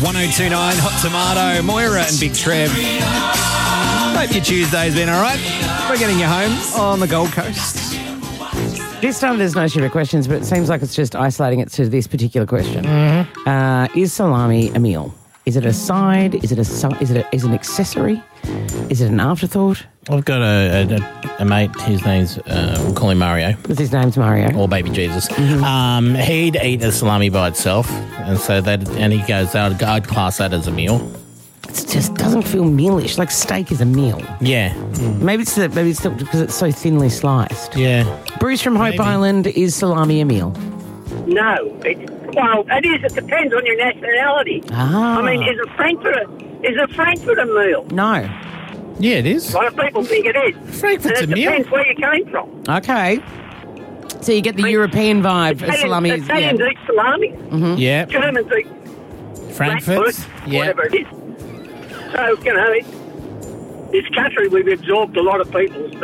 1029 Hot Tomato, Moira and Big Trev. Hope your Tuesday's been all right. We're getting you home on the Gold Coast. This time there's no sugar questions, but it seems like it's just isolating it to this particular question. Mm-hmm. Is salami a meal? Is it a side? Is it an accessory? Is it an afterthought? I've got a mate, his name's, we'll call him Mario. His name's Mario. Or Baby Jesus. He'd eat a salami by itself, and he goes, I'd class that as a meal. It just doesn't feel mealish. Like steak is a meal. Yeah. Maybe it's because it's so thinly sliced. Yeah. Bruce from Hope Island, is salami a meal? No. It is. It depends on your nationality. Ah. I mean, is it Frankfurt a meal? No. Yeah, it is. A lot of people think it is. Frankfurt's and a meal. It depends where you came from. Okay. So you get the European vibe of salami. Italians eat salami. Mm-hmm. Yeah. Germans eat Frankfurt. whatever it is. So, this country, we've absorbed a lot of people's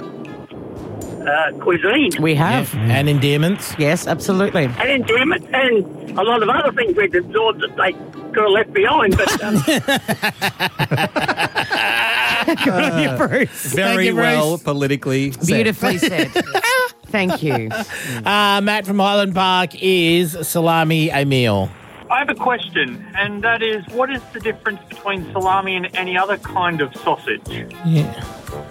cuisine. We have. Yeah. And endearments. Yes, absolutely. And endearment, and a lot of other things we've absorbed that they could have left behind. But Good on you, Bruce. Very well politically said. Beautifully said. Thank you. Matt from Highland Park, is salami a meal? I have a question, and that is, what is the difference between salami and any other kind of sausage? Yeah.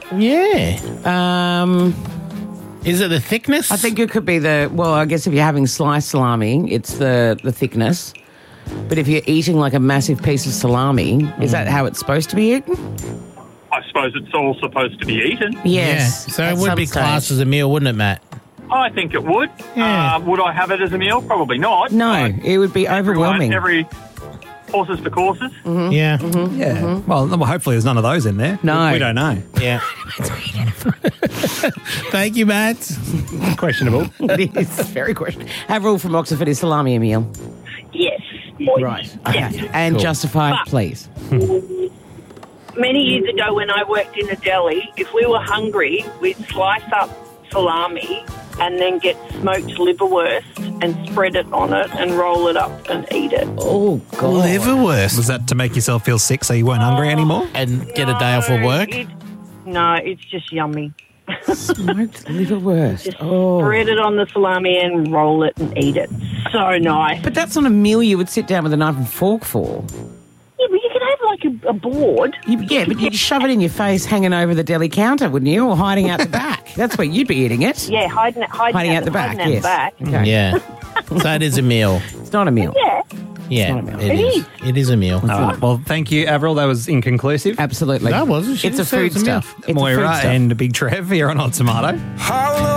Is it the thickness? I think it could be I guess if you're having sliced salami, it's the thickness. But if you're eating like a massive piece of salami, is that how it's supposed to be eaten? I suppose it's all supposed to be eaten. Yes. Yeah. So it would be classed as a meal, wouldn't it, Matt? I think it would. Yeah. Would I have it as a meal? Probably not. No, it would be overwhelming. Every horses for courses. Mm-hmm. Yeah. Mm-hmm. Yeah. Mm-hmm. Well, hopefully there's none of those in there. No. We don't know. Yeah. Thank you, Matt. Questionable. It is very questionable. Avril from Oxford, is salami a meal? yes. Right. Okay. And Cool. justify it, please. Many years ago when I worked in a deli, if we were hungry, we'd slice up salami and then get smoked liverwurst and spread it on it and roll it up and eat it. Oh, God. Liverwurst. Was that to make yourself feel sick so you weren't hungry anymore? And get a day off of work? No, it's just yummy. Smoked liverwurst. Just Oh. spread it on the salami and roll it and eat it. So nice. But that's not a meal you would sit down with a knife and fork for. Yeah, but you could have like a board. But you'd shove it in your face hanging over the deli counter, wouldn't you? Or hiding out the back. That's where you'd be eating it. Yeah, hiding Hiding out the back, hiding yes. out the back. Okay. Yeah. So it is a meal. It's not a meal. Yeah. Yeah, not a meal. it is. It is a meal. All right. Well, thank you, Avril. That was inconclusive. Absolutely. That wasn't. She It's a said it's a meal. foodstuff. It's a Moira foodstuff. and Big Trev here on Hot Tomato.